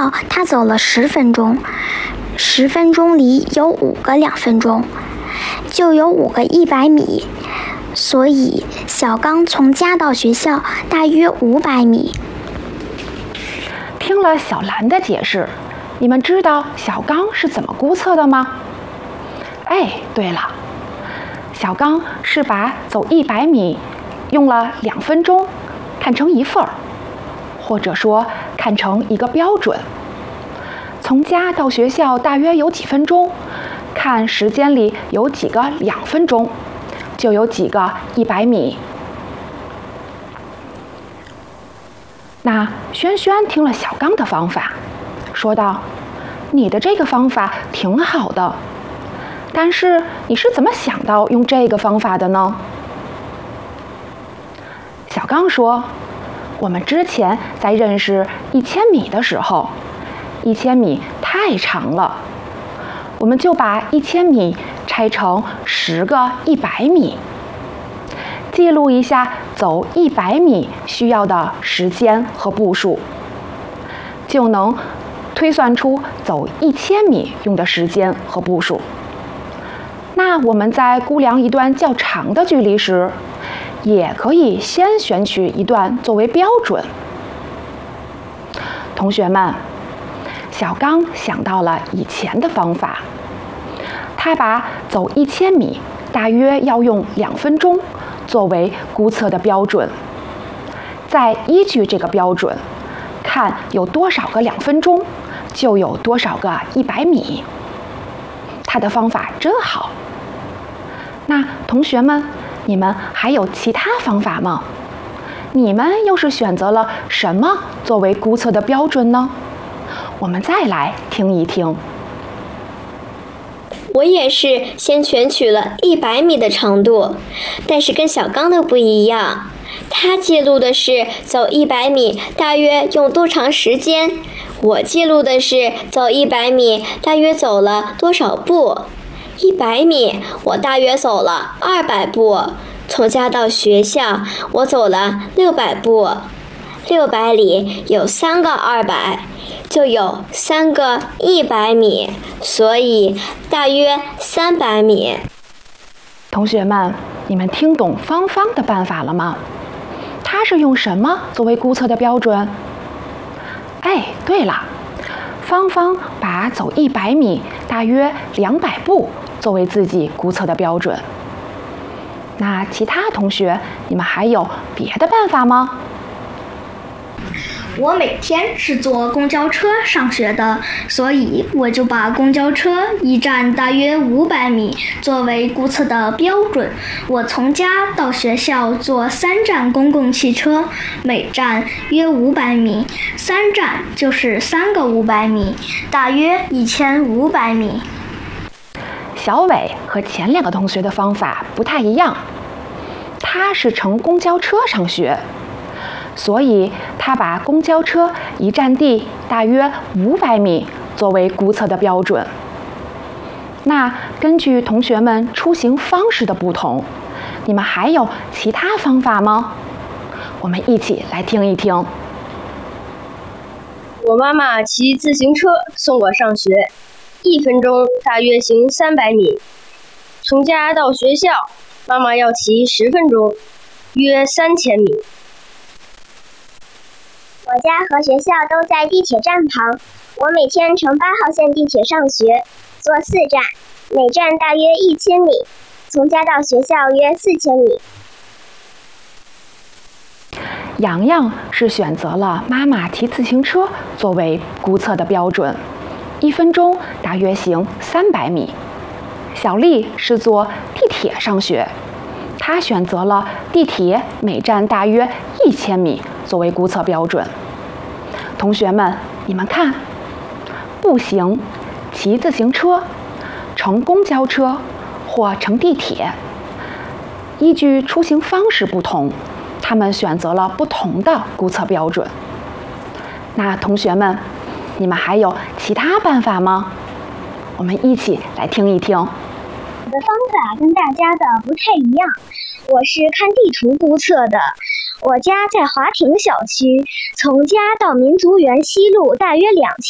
校，他走了10分钟，10分钟里有5个2分钟，就有5个100米，所以小刚从家到学校大约500米。 听了小兰的解释，你们知道小刚是怎么估测的吗？哎，对了，小刚是把走100米用了2分钟看成1份儿，或者说看成一个标准。从家到学校大约有几分钟，看时间里有几个2分钟，就有几个100米。那轩轩听了小刚的方法，说道：“你的这个方法挺好的，但是你是怎么想到用这个方法的呢？”小刚说：“我们之前在认识1000米的时候，1000米太长了，我们就把1000米拆成10个100米，记录一下走100米需要的时间和步数，就能推算出走1000米用的时间和步数。那我们在估量一段较长的距离时，也可以先选取一段作为标准。”同学们，小刚想到了以前的方法，他把走1000米大约要用2分钟作为估测的标准，再依据这个标准，看有多少个2分钟，就有多少个100米。他的方法真好。那同学们，你们还有其他方法吗？你们又是选择了什么作为估测的标准呢？我们再来听一听。 我也是先选取了100米的长度，但是跟小刚的不一样，他记录的是走100米大约用多长时间，我记录的是走100米大约走了多少步。100米我大约走了200步，从家到学校我走了600步，600里有3个200，就有3个100米，所以大约300米。 同学们，你们听懂芳芳的办法了吗？她是用什么作为估测的标准？哎，对了，芳芳把走100米大约200步作为自己估测的标准。那其他同学，你们还有别的办法吗？ 我每天是坐公交车上学的，所以我就把公交车一站大约500米作为估测的标准。我从家到学校坐3站公共汽车，每站约500米，3站就是3个500米，大约1500米。 小伟和前2个同学的方法不太一样，他是乘公交车上学，所以他把公交车一站地大约500米作为估测的标准。那根据同学们出行方式的不同，你们还有其他方法吗？我们一起来听一听。 我妈妈骑自行车送我上学，1分钟大约行300米。从家到学校，妈妈要骑10分钟，约3000米。 我家和学校都在地铁站旁，我每天乘8号线地铁上学，坐4站，每站大约1000米，从家到学校约4000米。 洋洋是选择了妈妈骑自行车作为估测的标准，1分钟大约行300米。小丽是坐地铁上学，她选择了地铁每站大约1000米作为估测标准。同学们，你们看，步行、骑自行车、乘公交车或乘地铁，依据出行方式不同，他们选择了不同的估测标准。那同学们，你们还有其他办法吗？我们一起来听一听。 我的方法跟大家的不太一样，我是看地图估测的。我家在华亭小区，从家到民族园西路大约2000